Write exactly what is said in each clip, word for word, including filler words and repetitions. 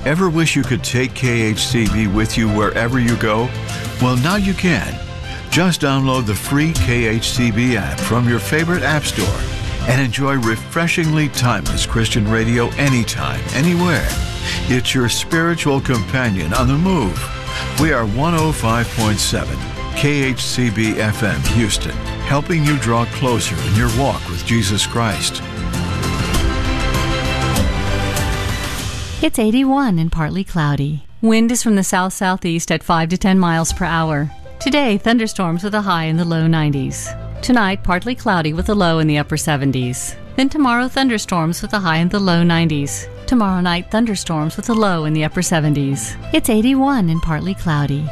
Ever wish you could take K H C B with you wherever you go? Well, now you can. Just download the free K H C B app from your favorite app store and enjoy refreshingly timeless Christian radio anytime, anywhere. It's your spiritual companion on the move. We are one oh five point seven K H C B F M Houston, helping you draw closer in your walk with Jesus Christ. It's eighty-one and partly cloudy. Wind is from the south-southeast at five to ten miles per hour. Today, thunderstorms with a high in the low nineties. Tonight, partly cloudy with a low in the upper seventies. Then tomorrow, thunderstorms with a high in the low nineties. Tomorrow night, thunderstorms with a low in the upper seventies. It's eighty-one and partly cloudy.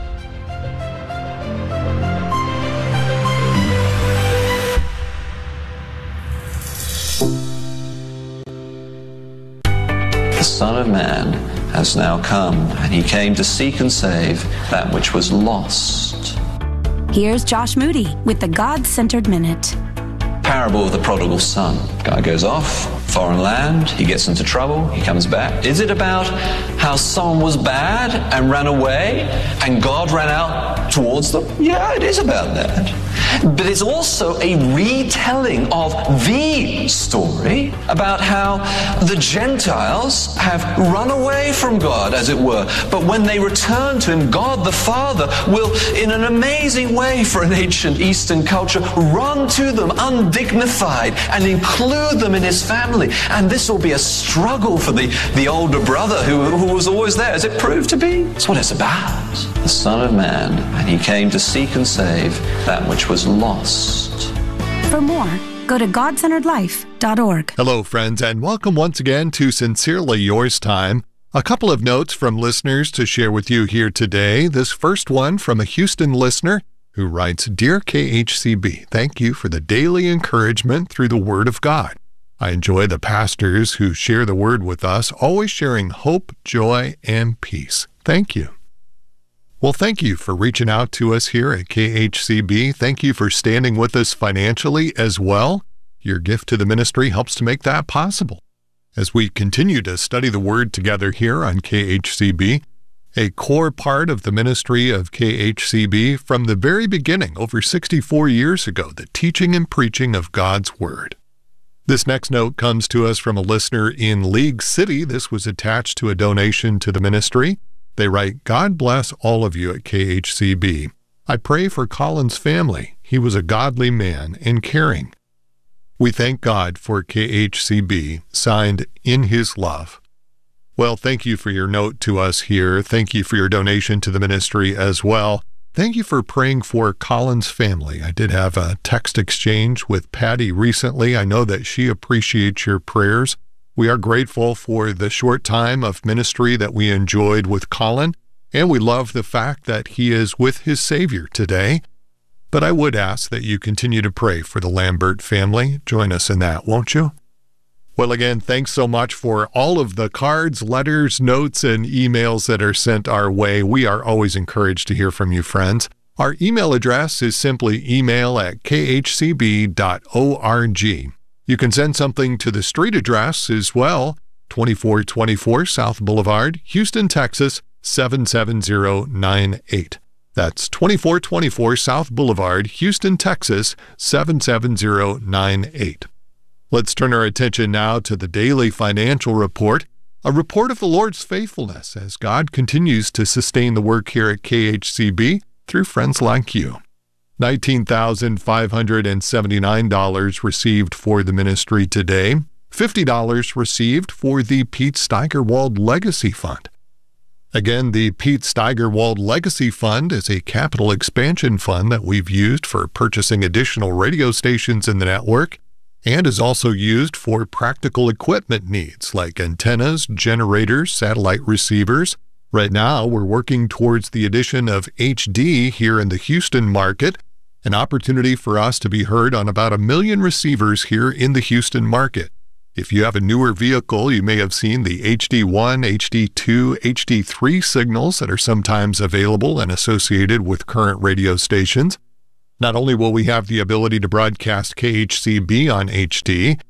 The Son of Man has now come, and he came to seek and save that which was lost. Here's Josh Moody with the God-Centered Minute. Parable of the prodigal son. Guy goes off, foreign land, he gets into trouble, he comes back. Is it about how someone was bad and ran away and God ran out towards them? Yeah, it is about that. But it's also a retelling of the story about how the Gentiles have run away from God, as it were. But when they return to Him, God the Father will, in an amazing way for an ancient Eastern culture, run to them undignified and include them in His family. And this will be a struggle for the, the older brother who, who was always there, as it proved to be. That's what it's about. The Son of Man, and He came to seek and save that which was lost. For more, go to God Centered Life dot org. Hello, friends, and welcome once again to Sincerely Yours Time. A couple of notes from listeners to share with you here today. This first one from a Houston listener who writes, Dear K H C B, thank you for the daily encouragement through the Word of God. I enjoy the pastors who share the Word with us, always sharing hope, joy, and peace. Thank you. Well, thank you for reaching out to us here at K H C B. Thank you for standing with us financially as well. Your gift to the ministry helps to make that possible. As we continue to study the Word together here on K H C B, a core part of the ministry of K H C B from the very beginning, over sixty-four years ago, the teaching and preaching of God's Word. This next note comes to us from a listener in League City. This was attached to a donation to the ministry. They write, God bless all of you at K H C B. I pray for Colin's family. He was a godly man and caring. We thank God for K H C B, signed In His Love. Well, thank you for your note to us here. Thank you for your donation to the ministry as well. Thank you for praying for Colin's family. I did have a text exchange with Patty recently. I know that she appreciates your prayers. We are grateful for the short time of ministry that we enjoyed with Colin, and we love the fact that he is with his Savior today. But I would ask that you continue to pray for the Lambert family. Join us in that, won't you? Well, again, thanks so much for all of the cards, letters, notes, and emails that are sent our way. We are always encouraged to hear from you, friends. Our email address is simply email at k h c b dot org. You can send something to the street address as well, twenty-four twenty-four South Boulevard, Houston, Texas, seven seven zero nine eight. That's twenty-four twenty-four South Boulevard, Houston, Texas, seven seven zero nine eight. Let's turn our attention now to the daily financial report, a report of the Lord's faithfulness as God continues to sustain the work here at K H C B through friends like you. nineteen thousand five hundred seventy-nine dollars received for the ministry today, fifty dollars received for the Pete Steigerwald Legacy Fund. Again, the Pete Steigerwald Legacy Fund is a capital expansion fund that we've used for purchasing additional radio stations in the network and is also used for practical equipment needs like antennas, generators, satellite receivers. Right now, we're working towards the addition of H D here in the Houston market, an opportunity for us to be heard on about a million receivers here in the Houston market. If you have a newer vehicle, you may have seen the H D one, H D two, H D three signals that are sometimes available and associated with current radio stations. Not only will we have the ability to broadcast K H C B on H D,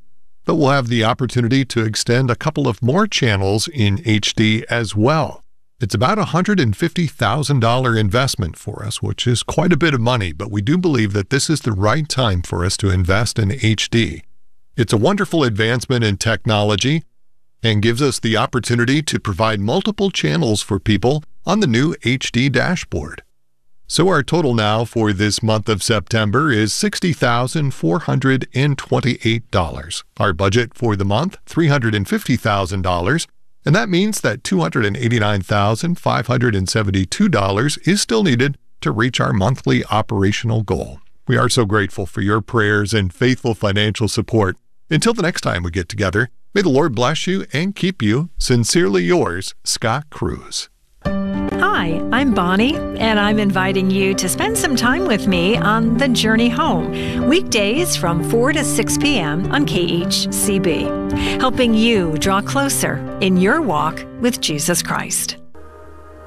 but we'll have the opportunity to extend a couple of more channels in H D as well. It's about a one hundred fifty thousand dollars investment for us, which is quite a bit of money, but we do believe that this is the right time for us to invest in H D. It's a wonderful advancement in technology and gives us the opportunity to provide multiple channels for people on the new H D dashboard. So our total now for this month of September is sixty thousand four hundred twenty-eight dollars. Our budget for the month, three hundred fifty thousand dollars. And that means that two hundred eighty-nine thousand five hundred seventy-two dollars is still needed to reach our monthly operational goal. We are so grateful for your prayers and faithful financial support. Until the next time we get together, may the Lord bless you and keep you. Sincerely yours, Scott Cruz. Hi, I'm Bonnie, and I'm inviting you to spend some time with me on The Journey Home, weekdays from four to six p.m. on K H C B, helping you draw closer in your walk with Jesus Christ.